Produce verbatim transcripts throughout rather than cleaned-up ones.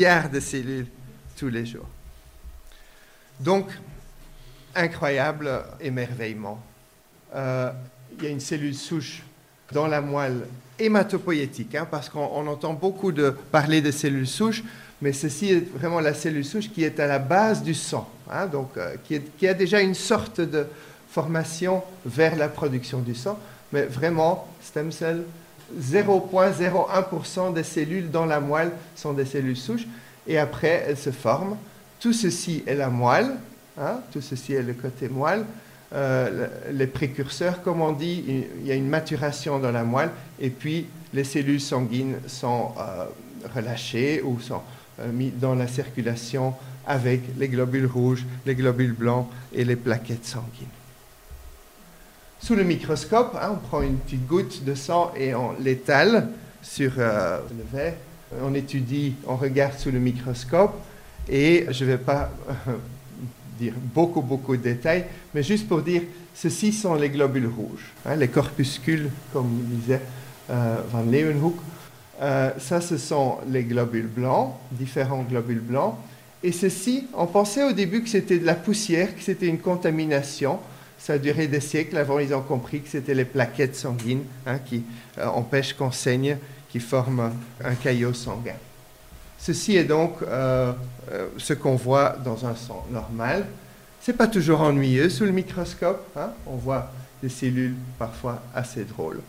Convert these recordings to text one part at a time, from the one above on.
milliards de cellules tous les jours. Donc, incroyable émerveillement. Euh, il y a une cellule souche dans la moelle hématopoïétique, hein, parce qu'on on entend beaucoup de, parler de cellules souches, mais ceci est vraiment la cellule souche qui est à la base du sang, hein, donc, euh, qui, est, qui a déjà une sorte de formation vers la production du sang, mais vraiment, stem cell, zéro virgule zéro un pour cent des cellules dans la moelle sont des cellules souches, et après, elles se forment. Tout ceci est la moelle, hein, tout ceci est le côté moelle. Euh, les précurseurs, comme on dit, il y a une maturation dans la moelle, et puis les cellules sanguines sont euh, relâchées ou sont euh, mises dans la circulation avec les globules rouges, les globules blancs et les plaquettes sanguines. Sous le microscope, hein, on prend une petite goutte de sang et on l'étale sur euh, le verre. On étudie, on regarde sous le microscope, et je ne vais pas euh, dire beaucoup, beaucoup de détails, mais juste pour dire, ceci sont les globules rouges, hein, les corpuscules, comme disait euh, Van Leeuwenhoek. Euh, ça, ce sont les globules blancs, différents globules blancs. Et ceci, on pensait au début que c'était de la poussière, que c'était une contamination. Ça a duré des siècles avant ils ont compris que c'était les plaquettes sanguines, hein, qui euh, empêchent qu'on saigne, qui forment un caillot sanguin. Ceci est donc euh, euh, ce qu'on voit dans un sang normal. Ce n'est pas toujours ennuyeux sous le microscope, hein. On voit des cellules parfois assez drôles.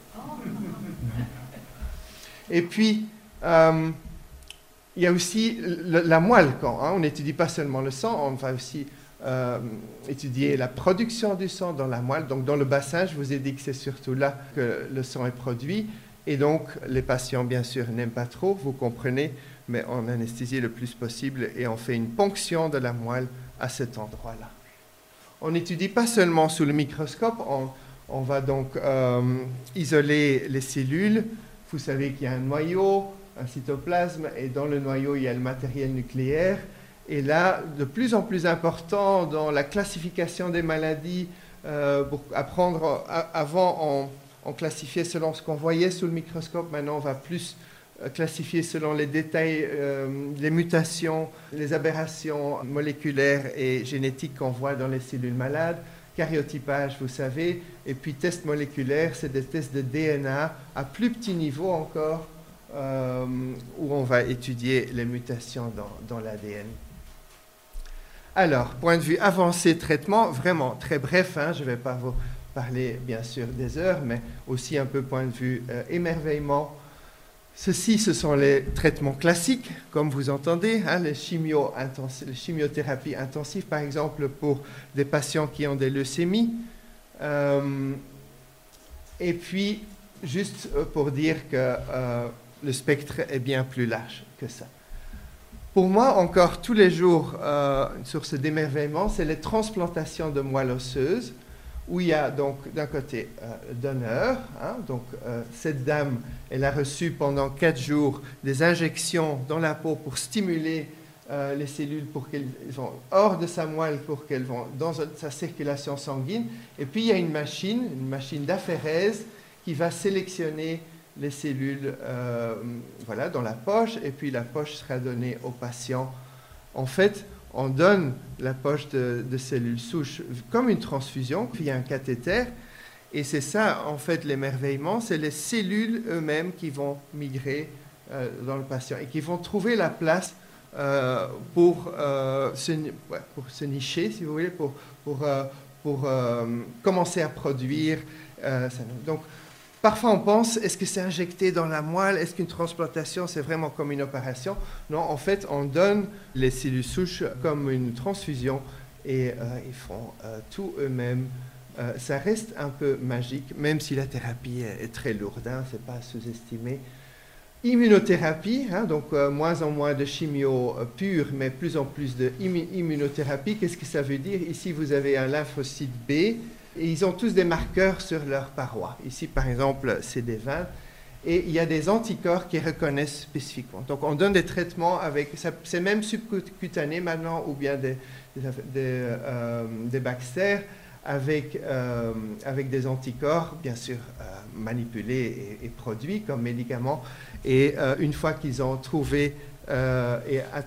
Et puis, euh, il y a aussi le, la moelle. Quand, hein, on n'étudie pas seulement le sang, on va aussi euh, étudier la production du sang dans la moelle. Donc dans le bassin, je vous ai dit que c'est surtout là que le sang est produit. Et donc les patients, bien sûr, n'aiment pas trop, vous comprenez, mais on anesthésie le plus possible et on fait une ponction de la moelle à cet endroit-là. On n'étudie pas seulement sous le microscope, on, on va donc euh, isoler les cellules. Vous savez qu'il y a un noyau, un cytoplasme, et dans le noyau, il y a le matériel nucléaire. Et là, de plus en plus important dans la classification des maladies, euh, pour apprendre, à, avant on, on classifiait selon ce qu'on voyait sous le microscope, maintenant on va plus euh, classifier selon les détails, euh, les mutations, les aberrations moléculaires et génétiques qu'on voit dans les cellules malades. Karyotypage, vous savez, et puis tests moléculaires, c'est des tests de D N A à plus petit niveau encore, euh, où on va étudier les mutations dans, dans l'A D N. Alors, point de vue avancé de traitement, vraiment très bref, hein, je ne vais pas vous parler bien sûr des heures, mais aussi un peu point de vue euh, émerveillement. Ceci, ce sont les traitements classiques, comme vous entendez, hein, les, chimio les chimiothérapies intensives, par exemple, pour des patients qui ont des leucémies. Euh, et puis, juste pour dire que euh, le spectre est bien plus large que ça. Pour moi, encore tous les jours, euh, une source d'émerveillement, c'est les transplantations de moelle osseuse, où il y a donc d'un côté euh, le donneur, hein, donc euh, cette dame, elle a reçu pendant quatre jours des injections dans la peau pour stimuler euh, les cellules pour qu'elles vont hors de sa moelle, pour qu'elles vont dans sa circulation sanguine. Et puis il y a une machine, une machine d'aphérèse qui va sélectionner les cellules euh, voilà, dans la poche, et puis la poche sera donnée au patient. En fait, on donne la poche de, de cellules souches comme une transfusion, puis il y a un cathéter, et c'est ça, en fait, l'émerveillement, c'est les cellules eux-mêmes qui vont migrer euh, dans le patient et qui vont trouver la place euh, pour, euh, se, ouais, pour se nicher, si vous voulez, pour, pour, euh, pour euh, commencer à produire. Euh, ça. Donc, parfois, on pense, est-ce que c'est injecté dans la moelle? Est-ce qu'une transplantation, c'est vraiment comme une opération? Non, en fait, on donne les cellules souches comme une transfusion et euh, ils font euh, tout eux-mêmes. Euh, ça reste un peu magique, même si la thérapie est, est très lourde, hein, c'est pas à sous-estimer. Immunothérapie, hein, donc euh, moins en moins de chimio euh, pure, mais plus en plus d'immunothérapie. Qu'est-ce que ça veut dire? Ici, vous avez un lymphocyte B. Et ils ont tous des marqueurs sur leur paroi. Ici, par exemple, C D vingt. Et il y a des anticorps qui reconnaissent spécifiquement. Donc, on donne des traitements avec... C'est même subcutané maintenant, ou bien des, des, des, euh, des Baxter, avec, euh, avec des anticorps, bien sûr, euh, manipulés et, et produits comme médicaments. Et euh, une fois qu'ils ont trouvé euh, et